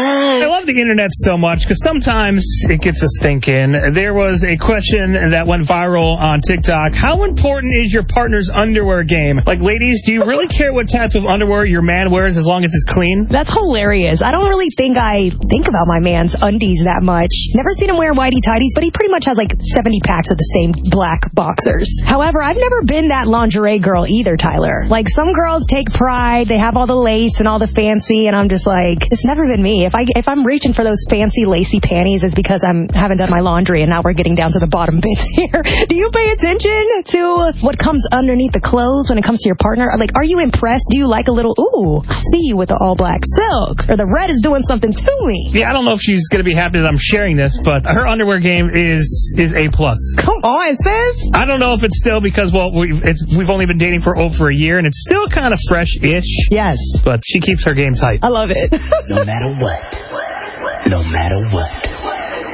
I love the internet so much because sometimes it gets us thinking. There was a question that went viral on TikTok. How important is your partner's underwear game? Like, ladies, do you really care what type of underwear your man wears as long as it's clean? That's hilarious. I don't really think I think about my man's undies that much. Never seen him wear whitey-tighties, but he pretty much has like 70 packs of the same black boxers. However, I've never been that lingerie girl either, Tyler. Like, some girls take pride. They have all the lace and all the fancy, and I'm just like, it's never been me. If I'm reaching for those fancy lacy panties, it's because I haven't done my laundry, and now we're getting down to the bottom bits here. Do you pay attention to what comes underneath the clothes when it comes to your partner? Like, are you impressed? Do you like a little, ooh, I see you with the all black silk, or the red is doing something to me? Yeah, I don't know if she's going to be happy that I'm sharing this, but her underwear game is A+. Come on, sis. I don't know if it's still because, well, we've only been dating for over a year, and it's still kind of fresh-ish. Yes. But she keeps her game tight. I love it. No matter what.